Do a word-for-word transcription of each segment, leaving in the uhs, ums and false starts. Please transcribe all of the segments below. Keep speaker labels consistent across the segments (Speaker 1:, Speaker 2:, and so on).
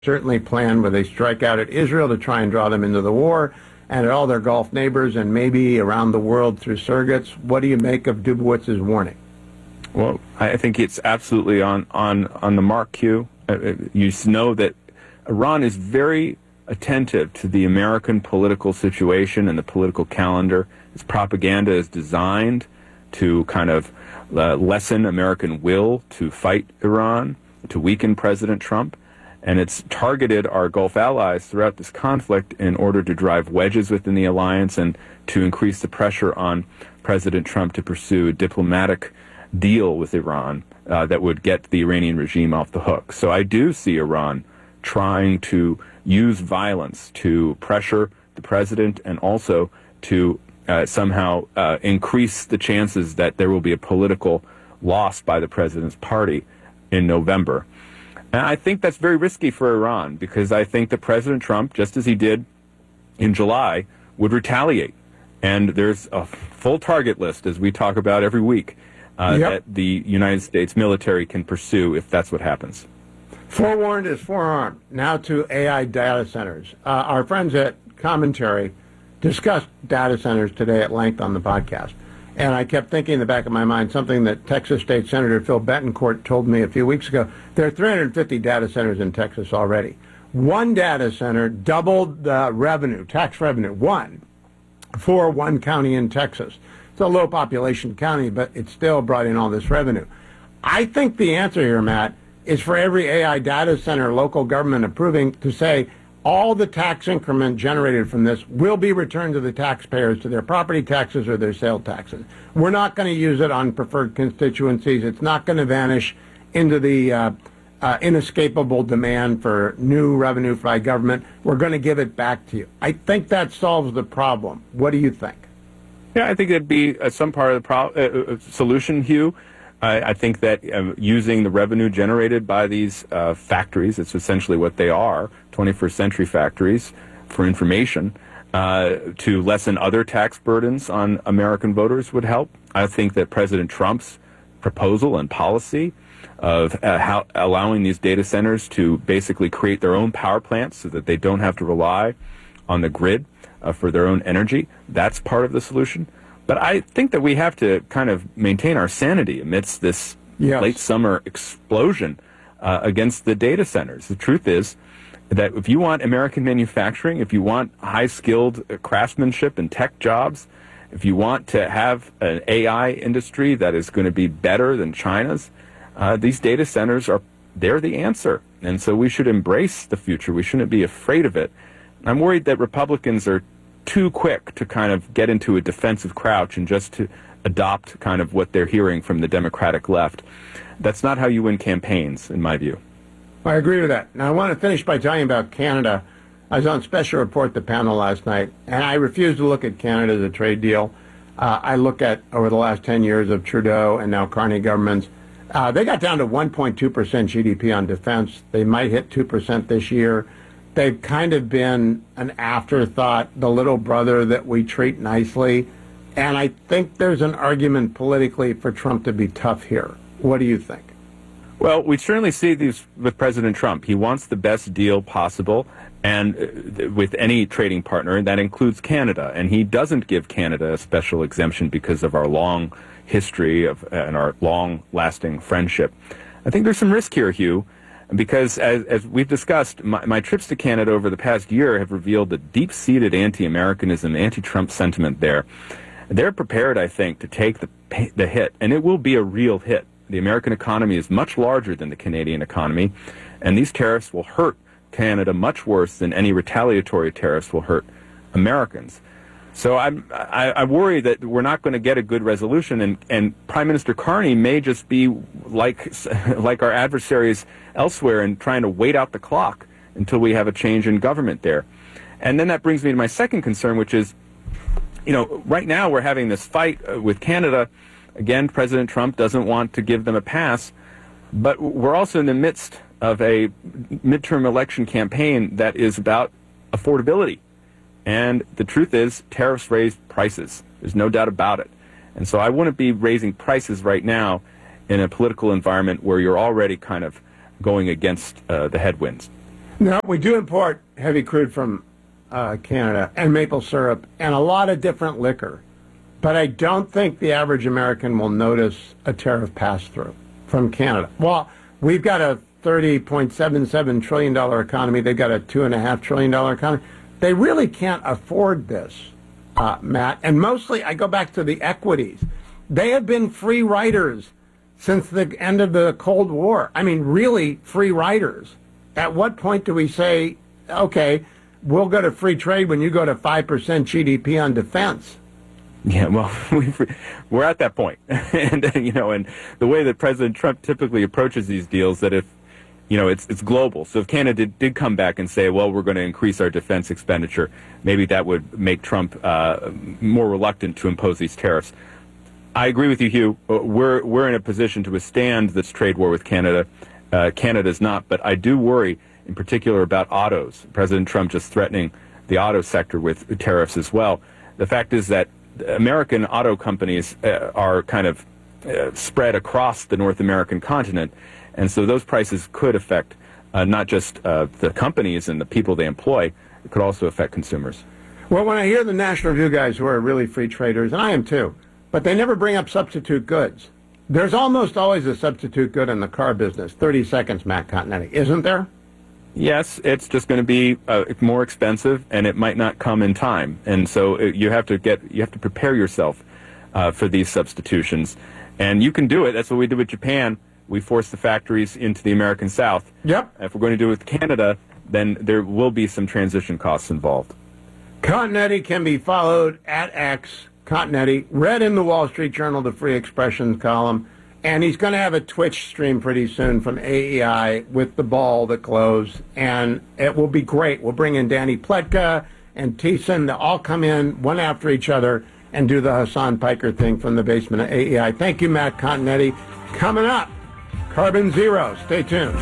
Speaker 1: certainly planned where they strike out at Israel to try and draw them into the war, and at all their Gulf neighbors, and maybe around the world through surrogates. What do you make of Dubowitz's warning?
Speaker 2: Well, I think it's absolutely on, on, on the mark, Q. Uh, you know that Iran is very attentive to the American political situation and the political calendar. Its propaganda is designed to kind of uh, lessen American will to fight Iran, to weaken President Trump. And it's targeted our Gulf allies throughout this conflict in order to drive wedges within the alliance and to increase the pressure on President Trump to pursue a diplomatic deal with Iran uh, that would get the Iranian regime off the hook. So I do see Iran trying to use violence to pressure the president and also to uh, somehow uh, increase the chances that there will be a political loss by the president's party in November. And I think that's very risky for Iran, because I think that President Trump, just as he did in July, would retaliate. And there's a full target list, as we talk about every week, uh, yep. that the United States military can pursue if that's what happens.
Speaker 1: Forewarned is forearmed. Now to A I data centers. Uh, our friends at Commentary discussed data centers today at length on the podcast. And I kept thinking in the back of my mind something that Texas State Senator Phil Betancourt told me a few weeks ago. There are three hundred fifty data centers in Texas already. One data center doubled the revenue, tax revenue, one, for one county in Texas. It's a low population county, but it still brought in all this revenue. I think the answer here, Matt, is for every A I data center local government approving to say, all the tax increment generated from this will be returned to the taxpayers, to their property taxes or their sale taxes. We're not going to use it on preferred constituencies. It's not going to vanish into the uh, uh, inescapable demand for new revenue by government. We're going to give it back to you. I think that solves the problem. What do you think?
Speaker 2: Yeah, I think it'd be uh, some part of the pro- uh, solution, Hugh. I, I think that uh, using the revenue generated by these uh, factories, it's essentially what they are, twenty-first century factories for information, uh, to lessen other tax burdens on American voters would help. I think that President Trump's proposal and policy of uh, how, allowing these data centers to basically create their own power plants so that they don't have to rely on the grid uh, for their own energy, that's part of the solution. But I think that we have to kind of maintain our sanity amidst this yes. late summer explosion uh, against the data centers. The truth is that if you want American manufacturing, if you want high-skilled craftsmanship and tech jobs, if you want to have an A I industry that is going to be better than China's, uh, these data centers are, they're the answer. And so we should embrace the future. We shouldn't be afraid of it. I'm worried that Republicans are too quick to kind of get into a defensive crouch and just to adopt kind of what they're hearing from the Democratic left. That's not how you win campaigns, in my view.
Speaker 1: I agree with that. Now, I want to finish by telling you about Canada. I was on Special Report, the panel last night, and I refuse to look at Canada as a trade deal. Uh, I look at, over the last ten years of Trudeau and now Carney governments, uh, they got down to one point two percent G D P on defense. They might hit two percent this year. They've kind of been an afterthought, the little brother that we treat nicely. And I think there's an argument politically for Trump to be tough here. What do you think?
Speaker 2: Well, we certainly see these with President Trump. He wants the best deal possible, and uh, with any trading partner, and that includes Canada. And he doesn't give Canada a special exemption because of our long history of uh, and our long-lasting friendship. I think there's some risk here, Hugh. Because, as, as we've discussed, my, my trips to Canada over the past year have revealed the deep-seated anti-Americanism, anti-Trump sentiment there. They're prepared, I think, to take the, the hit, and it will be a real hit. The American economy is much larger than the Canadian economy, and these tariffs will hurt Canada much worse than any retaliatory tariffs will hurt Americans. So I'm, I, I worry that we're not going to get a good resolution, and, and Prime Minister Carney may just be like, like our adversaries elsewhere and trying to wait out the clock until we have a change in government there. And then that brings me to my second concern, which is, you know, right now we're having this fight with Canada. Again, President Trump doesn't want to give them a pass, but we're also in the midst of a midterm election campaign that is about affordability. And the truth is, tariffs raise prices. There's no doubt about it. And so I wouldn't be raising prices right now in a political environment where you're already kind of going against uh, the headwinds.
Speaker 1: No, we do import heavy crude from uh, Canada and maple syrup and a lot of different liquor. But I don't think the average American will notice a tariff pass-through from Canada. Well, we've got a thirty point seven seven trillion dollars economy. They've got a two point five trillion dollars economy. They really can't afford this, uh, Matt. And mostly, I go back to the equities. They have been free riders since the end of the Cold War. I mean, really free riders. At what point do we say, okay, we'll go to free trade when you go to five percent G D P on defense?
Speaker 2: Yeah, well, we've, we're at that point. and, you know, and the way that President Trump typically approaches these deals, that if, you know, it's it's global. So if Canada did, did come back and say, well, we're going to increase our defense expenditure, maybe that would make Trump uh, more reluctant to impose these tariffs. I agree with you, Hugh. We're, we're in a position to withstand this trade war with Canada. Uh, Canada's not, but I do worry in particular about autos. President Trump just threatening the auto sector with tariffs as well. The fact is that American auto companies uh, are kind of uh, spread across the North American continent, and so those prices could affect uh, not just uh, the companies and the people they employ, it could also affect consumers.
Speaker 1: Well, when I hear the National Review guys who are really free traders, and I am too, but they never bring up substitute goods. There's almost always a substitute good in the car business. thirty seconds, Matt Continetti, isn't there?
Speaker 2: Yes, it's just going to be uh, more expensive, and it might not come in time. And so it, you have to get you have to prepare yourself uh, for these substitutions, and you can do it. That's what we did with Japan. We forced the factories into the American South.
Speaker 1: Yep.
Speaker 2: If we're going to do it with Canada, then there will be some transition costs involved.
Speaker 1: Continetti can be followed at X Continetti, read in the Wall Street Journal, the Free Expression column. And he's going to have a Twitch stream pretty soon from A E I with the ball that glows, and it will be great. We'll bring in Danny Pletka and Thiessen. They'll all come in one after each other and do the Hassan Piker thing from the basement of A E I. Thank you, Matt Continetti. Coming up, Carbon Zero. Stay tuned.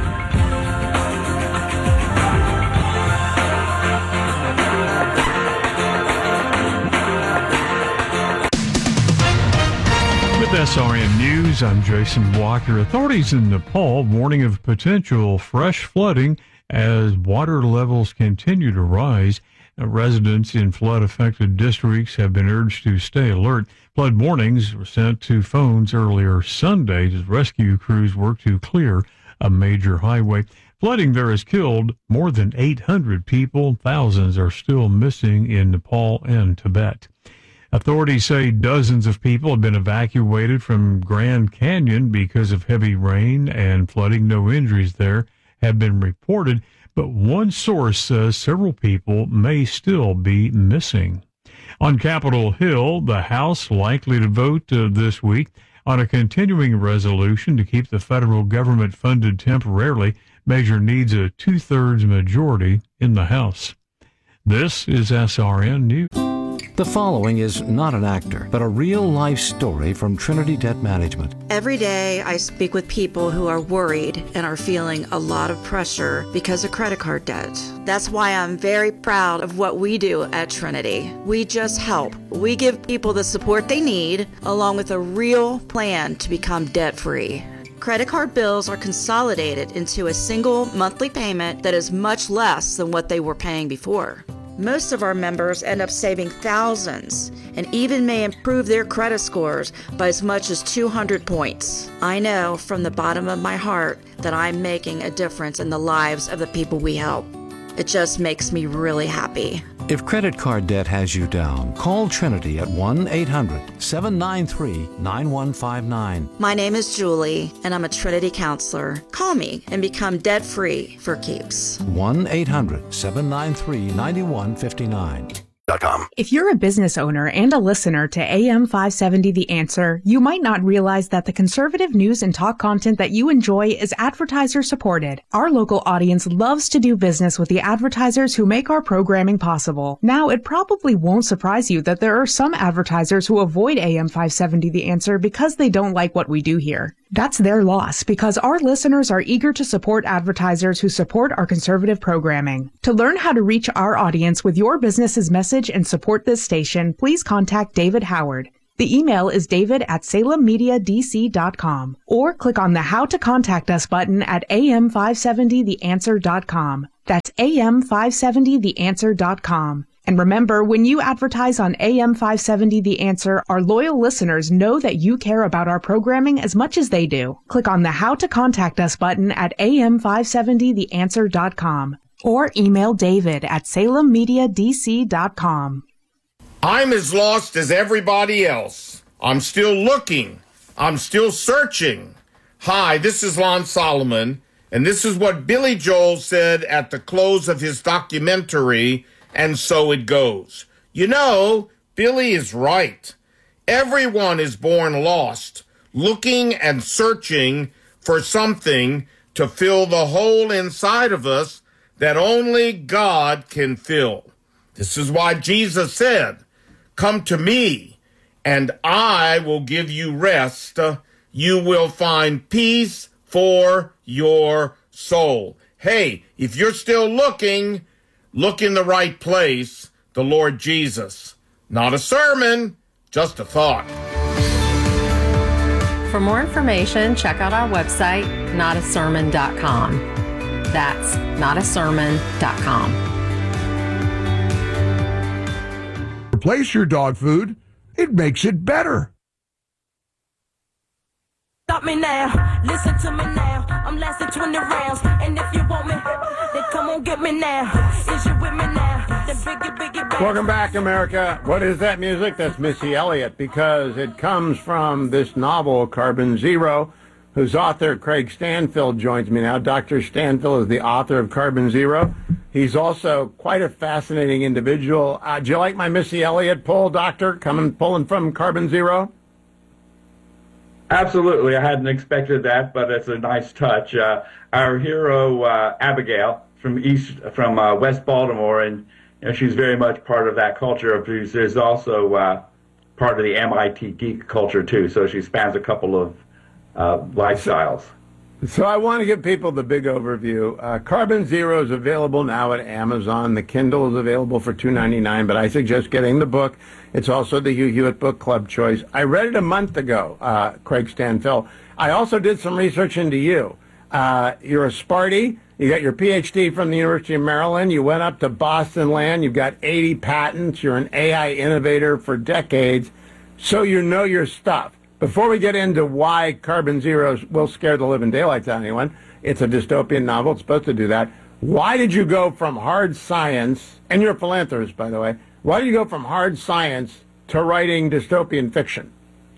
Speaker 3: S R N News, I'm Jason Walker. Authorities in Nepal warning of potential fresh flooding as water levels continue to rise. Now, residents in flood-affected districts have been urged to stay alert. Flood warnings were sent to phones earlier Sunday as rescue crews work to clear a major highway. Flooding there has killed more than eight hundred people. Thousands are still missing in Nepal and Tibet. Authorities say dozens of people have been evacuated from Grand Canyon because of heavy rain and flooding. No injuries there have been reported, but one source says several people may still be missing. On Capitol Hill, the House likely to vote uh, this week on a continuing resolution to keep the federal government funded temporarily. Measure needs a two-thirds majority in the House. This is S R N News.
Speaker 4: The following is not an actor, but a real-life story from Trinity Debt Management.
Speaker 5: Every day I speak with people who are worried and are feeling a lot of pressure because of credit card debt. That's why I'm very proud of what we do at Trinity. We just help. We give people the support they need, along with a real plan to become debt-free. Credit card bills are consolidated into a single monthly payment that is much less than what they were paying before. Most of our members end up saving thousands and even may improve their credit scores by as much as two hundred points. I know from the bottom of my heart that I'm making a difference in the lives of the people we help. It just makes me really happy.
Speaker 4: If credit card debt has you down, call Trinity at one eight hundred seven nine three nine one five nine.
Speaker 5: My name is Julie, and I'm a Trinity counselor. Call me and become debt-free for keeps.
Speaker 4: one eight hundred seven nine three nine one five nine.
Speaker 6: If you're a business owner and a listener to A M five seventy The Answer, you might not realize that the conservative news and talk content that you enjoy is advertiser supported. Our local audience loves to do business with the advertisers who make our programming possible. Now, it probably won't surprise you that there are some advertisers who avoid A M five seventy The Answer because they don't like what we do here. That's their loss, because our listeners are eager to support advertisers who support our conservative programming. To learn how to reach our audience with your business's message and support this station, please contact David Howard. The email is david at salem media d c dot com, or click on the How to Contact Us button at a m five seventy the answer dot com. That's a m five seventy the answer dot com. And remember, when you advertise on A M five seventy The Answer, our loyal listeners know that you care about our programming as much as they do. Click on the How to Contact Us button at a m five seventy the answer dot com, or email david at salem media d c dot com.
Speaker 7: I'm as lost as everybody else. I'm still looking. I'm still searching. Hi, this is Lon Solomon, and this is what Billy Joel said at the close of his documentary, And So It Goes. You know, Billy is right. Everyone is born lost, looking and searching for something to fill the hole inside of us that only God can fill. This is why Jesus said, "Come to me, and I will give you rest. You will find peace for your soul." Hey, if you're still looking, look in the right place, the Lord Jesus. Not a sermon, just a thought.
Speaker 8: For more information, check out our website, not a sermon dot com. That's not a sermon dot com.
Speaker 9: Replace your dog food, it makes it better.
Speaker 10: Stop me now, listen to me now. I'm lasting twenty rounds, and if you want me, then come on get me now. Is you with me now? Then biggie, biggie, bang.
Speaker 1: Welcome back, America. What is that music? That's Missy Elliott, because it comes from this novel, Carbon Zero, whose author, Craig Stanfield, joins me now. Doctor Stanfield is the author of Carbon Zero. He's also quite a fascinating individual. Uh, do you like my Missy Elliott pull, Doctor, coming pulling from Carbon Zero?
Speaker 11: Absolutely. I hadn't expected that, but it's a nice touch. Uh, our hero, uh, Abigail, from East, from uh, West Baltimore, and you know, she's very much part of that culture. She's also uh, part of the M I T geek culture, too, so she spans a couple of uh, lifestyles.
Speaker 1: So I want to give people the big overview. Uh, Carbon Zero is available now at Amazon. The Kindle is available for two dollars and ninety-nine cents, but I suggest getting the book. It's also the Hugh Hewitt Book Club choice. I read it a month ago, uh, Craig Stanfield. I also did some research into you. Uh, you're a Sparty. You got your P H D from the University of Maryland. You went up to Boston Land. You've got eighty patents. You're an A I innovator for decades. So you know your stuff. Before we get into why Carbon Zero will scare the living daylights out of anyone, it's a dystopian novel. It's supposed to do that. Why did you go from hard science, and you're a philanthropist, by the way, why did you go from hard science to writing dystopian fiction?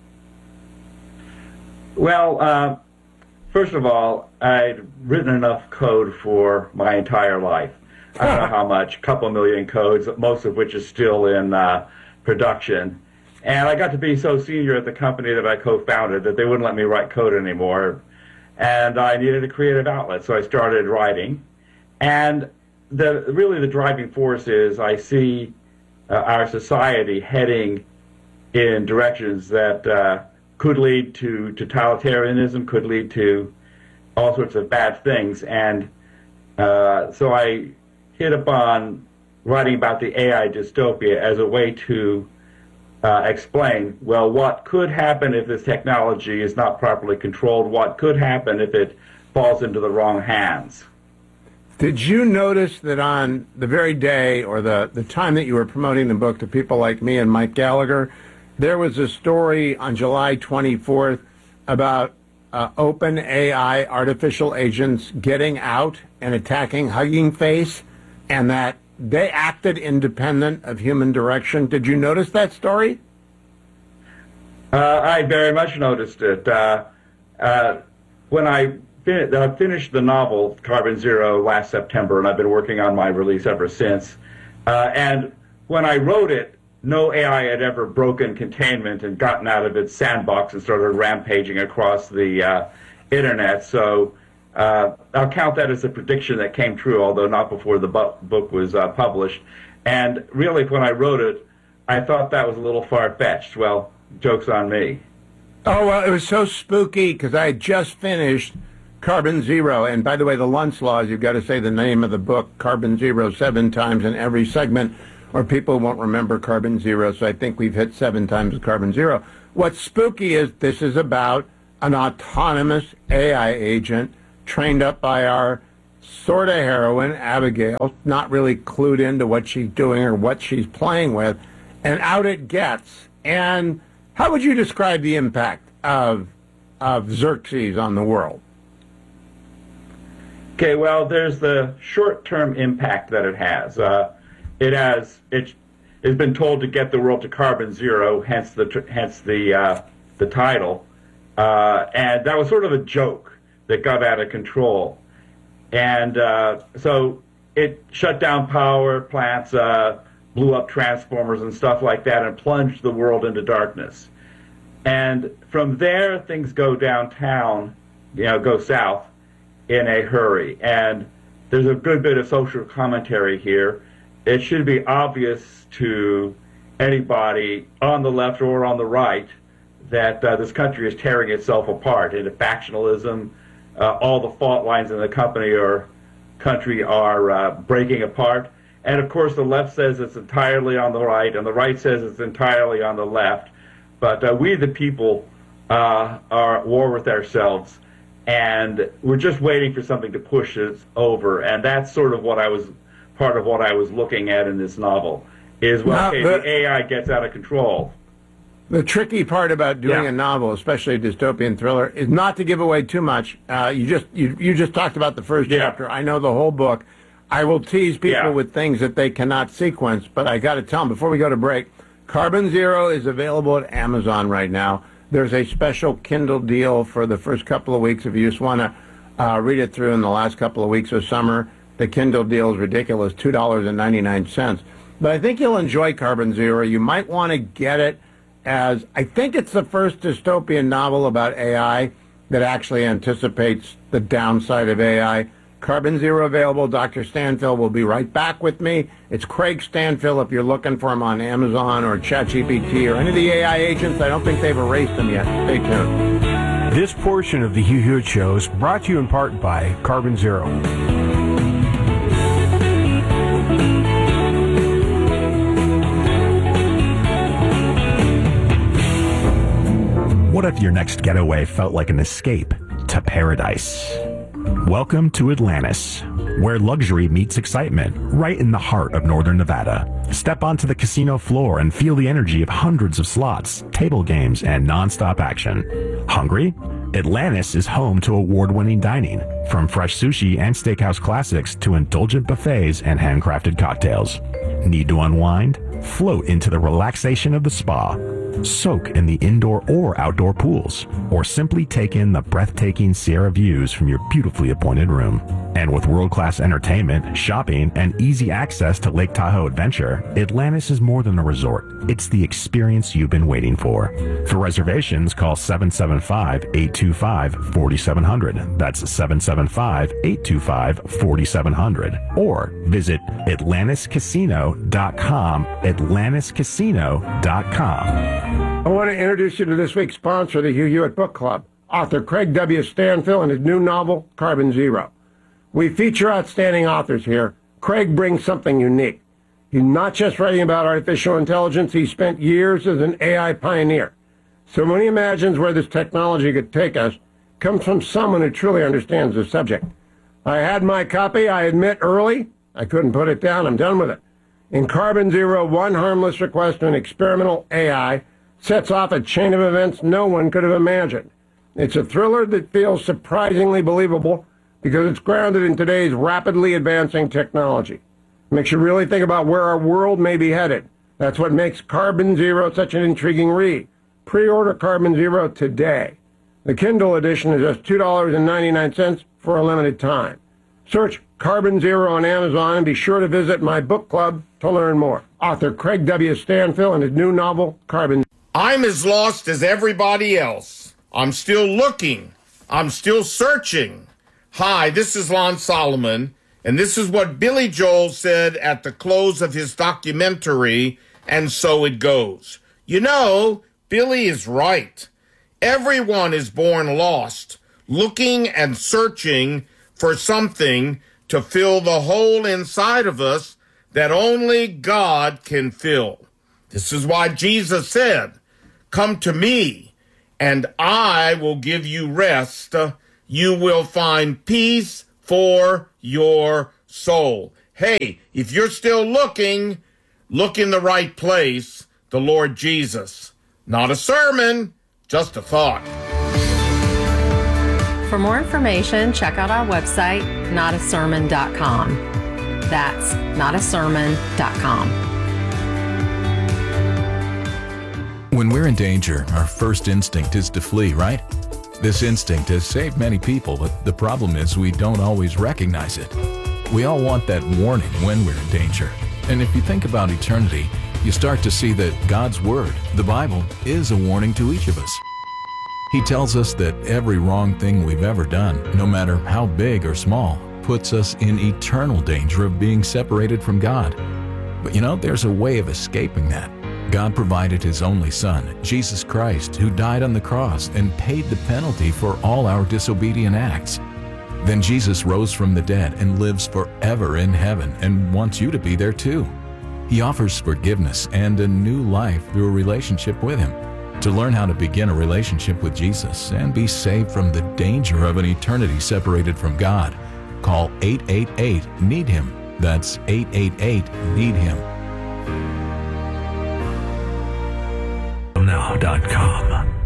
Speaker 11: Well, uh, first of all, I'd written enough code for my entire life. I don't know how much, a couple million codes, most of which is still in uh, production. And I got to be so senior at the company that I co-founded that they wouldn't let me write code anymore. And I needed a creative outlet, so I started writing. And the really the driving force is I see uh, our society heading in directions that uh, could lead to totalitarianism, could lead to all sorts of bad things. And uh, so I hit upon writing about the A I dystopia as a way to Uh, explain, well, what could happen if this technology is not properly controlled? What could happen if it falls into the wrong hands?
Speaker 1: Did you notice that on the very day or the, the time that you were promoting the book to people like me and Mike Gallagher, there was a story on July twenty-fourth about uh, open A I artificial agents getting out and attacking Hugging Face, and that they acted independent of human direction. Did you notice that story?
Speaker 11: Uh, I very much noticed it. Uh, uh, when I fin- I finished the novel Carbon Zero last September, and I've been working on my release ever since. Uh, and when I wrote it, no A I had ever broken containment and gotten out of its sandbox and started rampaging across the uh, internet. So Uh, I'll count that as a prediction that came true, although not before the bu- book was uh, published. And really, when I wrote it, I thought that was a little far-fetched. Well, joke's on me.
Speaker 1: Oh, well, it was so spooky because I had just finished Carbon Zero. And by the way, the Luntz Laws, you've got to say the name of the book, Carbon Zero, seven times in every segment. or people won't remember Carbon Zero, so I think we've hit seven times Carbon Zero. What's spooky is this is about an autonomous A I agent trained up by our sort of heroine, Abigail, not really clued into what she's doing or what she's playing with, and out it gets. And how would you describe the impact of of Xerxes on the world?
Speaker 11: Okay, well, there's the short-term impact that it has. Uh, it has it has been told to get the world to carbon zero, hence the hence the uh, the title, uh, and that was sort of a joke that got out of control, and uh, so it shut down power plants, uh, blew up transformers and stuff like that, and plunged the world into darkness. And from there, things go downtown, you know, go south in a hurry. And there's a good bit of social commentary here. It should be obvious to anybody on the left or on the right that uh, this country is tearing itself apart into factionalism. Uh, all the fault lines in the company or country are uh, breaking apart. And of course, the left says it's entirely on the right, and the right says it's entirely on the left. But uh, we, the people, uh, are at war with ourselves, and we're just waiting for something to push us over. And that's sort of what I was, part of what I was looking at in this novel, is, well,
Speaker 1: Now,
Speaker 11: okay,
Speaker 1: the-
Speaker 11: the A I gets out of control.
Speaker 1: The tricky part about doing
Speaker 11: Yeah.
Speaker 1: a novel, especially a dystopian thriller, is not to give away too much. Uh, you just you, you just talked about the first
Speaker 11: Yeah.
Speaker 1: chapter. I know the whole book. I will tease people
Speaker 11: Yeah.
Speaker 1: with things that they cannot sequence, but I got to tell them before we go to break. Carbon Zero is available at Amazon right now. There's a special Kindle deal for the first couple of weeks. If you just want to uh, read it through in the last couple of weeks of summer, the Kindle deal is ridiculous, two dollars and ninety-nine cents. But I think you'll enjoy Carbon Zero. You might want to get it as, I think it's the first dystopian novel about A I that actually anticipates the downside of A I. Carbon Zero available. Doctor Stanfill will be right back with me. It's Craig Stanfill if you're looking for him on Amazon or ChatGPT or any of the A I agents. I don't think they've erased them yet. Stay tuned.
Speaker 12: This portion of the Hugh Hewitt Show is brought to you in part by Carbon Zero.
Speaker 13: What if your next getaway felt like an escape to paradise? Welcome to Atlantis, where luxury meets excitement, right in the heart of northern Nevada. Step onto the casino floor and feel the energy of hundreds of slots, table games, and non-stop action. Hungry? Atlantis is home to award-winning dining, from fresh sushi and steakhouse classics to indulgent buffets and handcrafted cocktails. Need to unwind? Float into the relaxation of the spa. Soak in the indoor or outdoor pools, or simply take in the breathtaking Sierra views from your beautifully appointed room. And with world-class entertainment, shopping, and easy access to Lake Tahoe Adventure, Atlantis is more than a resort. It's the experience you've been waiting for. For reservations, call seven seven five, eight two five, four seven zero zero. That's seven seven five, eight two five, four seven zero zero. Or visit Atlantis Casino dot com, Atlantis Casino dot com.
Speaker 1: I want to introduce you to this week's sponsor, the Hugh Hewitt Book Club, author Craig W. Stanfill and his new novel, Carbon Zero. We feature outstanding authors here. Craig brings something unique. He's not just writing about artificial intelligence, he spent years as an A I pioneer. So when he imagines where this technology could take us, it comes from someone who truly understands the subject. I had my copy, I admit, early. I couldn't put it down, I'm done with it. In Carbon Zero, one harmless request to an experimental A I sets off a chain of events no one could have imagined. It's a thriller that feels surprisingly believable because it's grounded in today's rapidly advancing technology. It makes you really think about where our world may be headed. That's what makes Carbon Zero such an intriguing read. Pre-order Carbon Zero today. The Kindle edition is just two dollars and ninety-nine cents for a limited time. Search Carbon Zero on Amazon and be sure to visit my book club to learn more. Author Craig W. Stanfill and his new novel, Carbon.
Speaker 7: I'm as lost as everybody else. I'm still looking. I'm still searching. Hi, this is Lon Solomon, and this is what Billy Joel said at the close of his documentary, And So It Goes. You know, Billy is right. Everyone is born lost, looking and searching for something to fill the hole inside of us that only God can fill. This is why Jesus said, "Come to me, and I will give you rest. You will find peace for your soul." Hey, if you're still looking, look in the right place, the Lord Jesus. Not a sermon, just a thought.
Speaker 8: For more information, check out our website, not a sermon dot com. That's not a sermon dot com.
Speaker 14: When we're in danger, our first instinct is to flee, right? This instinct has saved many people, but the problem is we don't always recognize it. We all want that warning when we're in danger. And if you think about eternity, you start to see that God's Word, the Bible, is a warning to each of us. He tells us that every wrong thing we've ever done, no matter how big or small, puts us in eternal danger of being separated from God. But you know, there's a way of escaping that. God provided His only Son, Jesus Christ, who died on the cross and paid the penalty for all our disobedient acts. Then Jesus rose from the dead and lives forever in heaven and wants you to be there too. He offers forgiveness and a new life through a relationship with Him. To learn how to begin a relationship with Jesus and be saved from the danger of an eternity separated from God, call eight eight eight, need him. That's eight eight eight, need him.
Speaker 13: now dot com